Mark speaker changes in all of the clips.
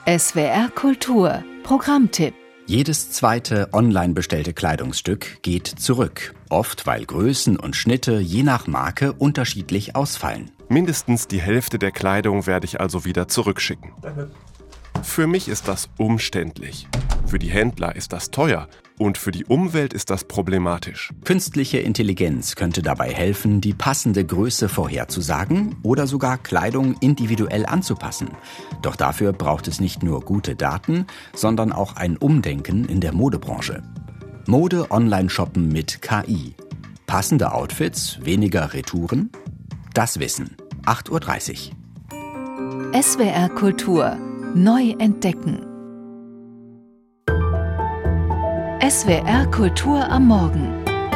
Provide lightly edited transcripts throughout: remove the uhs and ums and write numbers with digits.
Speaker 1: SWR Kultur Programmtipp.
Speaker 2: Jedes zweite online bestellte Kleidungsstück geht zurück. Oft, weil Größen und Schnitte je nach Marke unterschiedlich ausfallen.
Speaker 3: Mindestens die Hälfte der Kleidung werde ich also wieder zurückschicken. Für mich ist das umständlich. Für die Händler ist das teuer. Und für die Umwelt ist das problematisch.
Speaker 2: Künstliche Intelligenz könnte dabei helfen, die passende Größe vorherzusagen oder sogar Kleidung individuell anzupassen. Doch dafür braucht es nicht nur gute Daten, sondern auch ein Umdenken in der Modebranche. Mode online shoppen mit KI. Passende Outfits, weniger Retouren? Das Wissen. 8:30 Uhr.
Speaker 1: SWR Kultur neu entdecken. SWR Kultur am Morgen.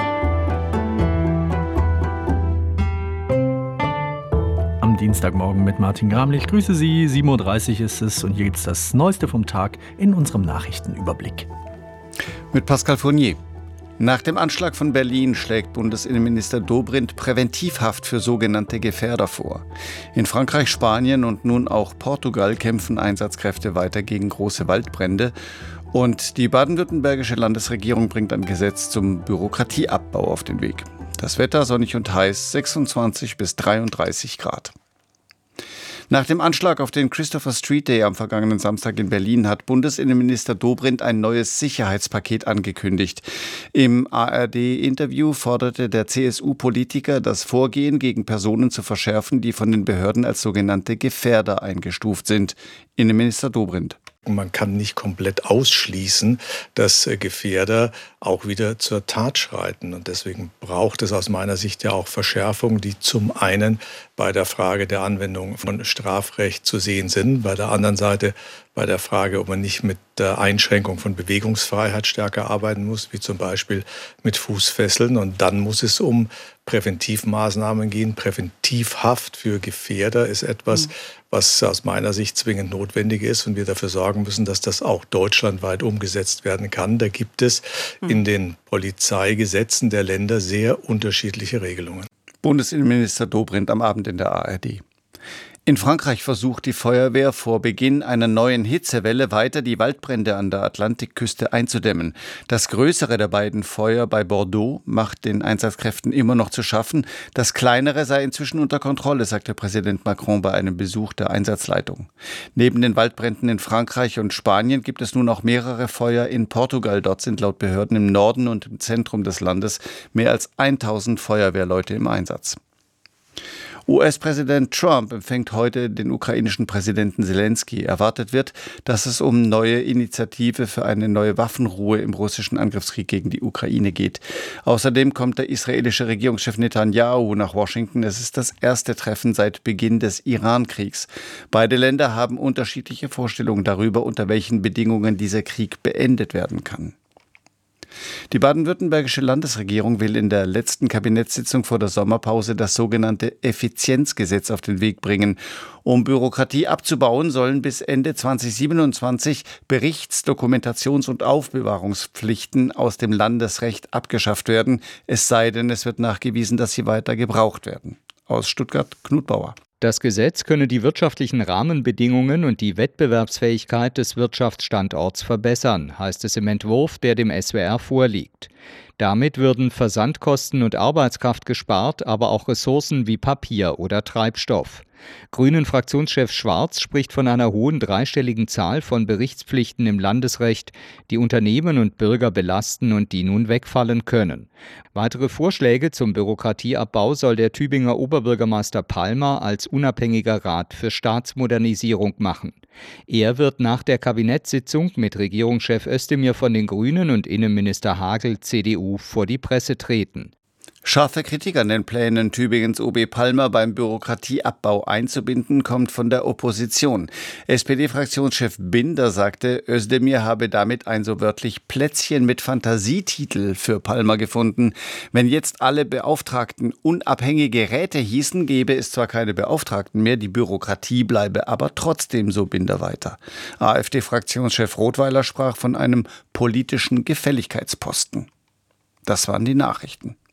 Speaker 4: Am Dienstagmorgen mit Martin Gramlich. Ich grüße Sie. 7:30 Uhr ist es und hier gibt es das Neueste vom Tag in unserem Nachrichtenüberblick.
Speaker 5: Mit Pascal Fournier. Nach dem Anschlag von Berlin schlägt Bundesinnenminister Dobrindt Präventivhaft für sogenannte Gefährder vor. In Frankreich, Spanien und nun auch Portugal kämpfen Einsatzkräfte weiter gegen große Waldbrände. Und die baden-württembergische Landesregierung bringt ein Gesetz zum Bürokratieabbau auf den Weg. Das Wetter sonnig und heiß, 26 bis 33 Grad. Nach dem Anschlag auf den Christopher Street Day am vergangenen Samstag in Berlin hat Bundesinnenminister Dobrindt ein neues Sicherheitspaket angekündigt. Im ARD-Interview forderte der CSU-Politiker, das Vorgehen gegen Personen zu verschärfen, die von den Behörden als sogenannte Gefährder eingestuft sind. Innenminister Dobrindt.
Speaker 6: Man kann nicht komplett ausschließen, dass Gefährder auch wieder zur Tat schreiten. Und deswegen braucht es aus meiner Sicht ja auch Verschärfungen, die zum einen bei der Frage der Anwendung von Strafrecht zu sehen sind, bei der anderen Seite bei der Frage, ob man nicht mit der Einschränkung von Bewegungsfreiheit stärker arbeiten muss, wie zum Beispiel mit Fußfesseln. Und dann muss es um Präventivmaßnahmen gehen. Präventivhaft für Gefährder ist etwas, was aus meiner Sicht zwingend notwendig ist und wir dafür sorgen müssen, dass das auch deutschlandweit umgesetzt werden kann. Da gibt es in den Polizeigesetzen der Länder sehr unterschiedliche Regelungen.
Speaker 5: Bundesinnenminister Dobrindt am Abend in der ARD. In Frankreich versucht die Feuerwehr vor Beginn einer neuen Hitzewelle weiter die Waldbrände an der Atlantikküste einzudämmen. Das größere der beiden Feuer bei Bordeaux macht den Einsatzkräften immer noch zu schaffen. Das kleinere sei inzwischen unter Kontrolle, sagte Präsident Macron bei einem Besuch der Einsatzleitung. Neben den Waldbränden in Frankreich und Spanien gibt es nun auch mehrere Feuer in Portugal. Dort sind laut Behörden im Norden und im Zentrum des Landes mehr als 1000 Feuerwehrleute im Einsatz. US-Präsident Trump empfängt heute den ukrainischen Präsidenten Zelensky. Erwartet wird, dass es um neue Initiative für eine neue Waffenruhe im russischen Angriffskrieg gegen die Ukraine geht. Außerdem kommt der israelische Regierungschef Netanyahu nach Washington. Es ist das erste Treffen seit Beginn des Iran-Kriegs. Beide Länder haben unterschiedliche Vorstellungen darüber, unter welchen Bedingungen dieser Krieg beendet werden kann. Die baden-württembergische Landesregierung will in der letzten Kabinettssitzung vor der Sommerpause das sogenannte Effizienzgesetz auf den Weg bringen. Um Bürokratie abzubauen, sollen bis Ende 2027 Berichts-, Dokumentations- und Aufbewahrungspflichten aus dem Landesrecht abgeschafft werden, es sei denn, es wird nachgewiesen, dass sie weiter gebraucht werden. Aus Stuttgart, Knut Bauer.
Speaker 7: Das Gesetz könne die wirtschaftlichen Rahmenbedingungen und die Wettbewerbsfähigkeit des Wirtschaftsstandorts verbessern, heißt es im Entwurf, der dem SWR vorliegt. Damit würden Versandkosten und Arbeitskraft gespart, aber auch Ressourcen wie Papier oder Treibstoff. Grünen-Fraktionschef Schwarz spricht von einer hohen dreistelligen Zahl von Berichtspflichten im Landesrecht, die Unternehmen und Bürger belasten und die nun wegfallen können. Weitere Vorschläge zum Bürokratieabbau soll der Tübinger Oberbürgermeister Palmer als unabhängiger Rat für Staatsmodernisierung machen. Er wird nach der Kabinettssitzung mit Regierungschef Özdemir von den Grünen und Innenminister Hagel CDU vor die Presse treten.
Speaker 5: Scharfe Kritik an den Plänen, Tübingens OB Palmer beim Bürokratieabbau einzubinden, kommt von der Opposition. SPD-Fraktionschef Binder sagte, Özdemir habe damit ein so wörtlich Plätzchen mit Fantasietitel für Palmer gefunden. Wenn jetzt alle Beauftragten unabhängige Räte hießen, gäbe es zwar keine Beauftragten mehr, die Bürokratie bleibe aber trotzdem, so Binder weiter. AfD-Fraktionschef Rothweiler sprach von einem politischen Gefälligkeitsposten. Das waren die Nachrichten.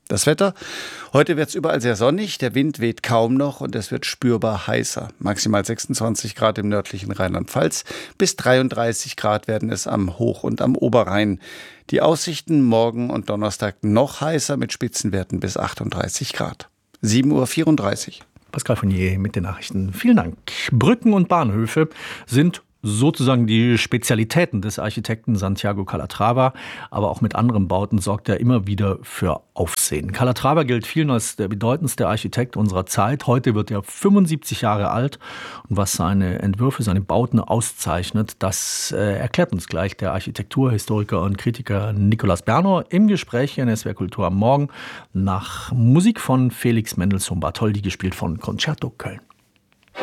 Speaker 5: Das Wetter? Heute wird es überall sehr sonnig, der Wind weht kaum noch und es wird spürbar heißer. Maximal 26 Grad im nördlichen Rheinland-Pfalz, bis 33 Grad werden es am Hoch- und am Oberrhein. Die Aussichten morgen und Donnerstag noch heißer mit Spitzenwerten bis 38 Grad. 7:34 Uhr.
Speaker 4: Pascal Fournier mit den Nachrichten. Vielen Dank. Brücken und Bahnhöfe sind sozusagen die Spezialitäten des Architekten Santiago Calatrava, aber auch mit anderen Bauten sorgt er immer wieder für Aufsehen. Calatrava gilt vielen als der bedeutendste Architekt unserer Zeit. Heute wird er 75 Jahre alt und was seine Entwürfe, seine Bauten auszeichnet, das erklärt uns gleich der Architekturhistoriker und Kritiker Nikolaus Berner im Gespräch in SWR Kultur am Morgen nach Musik von Felix Mendelssohn Bartholdy, gespielt von Concerto Köln.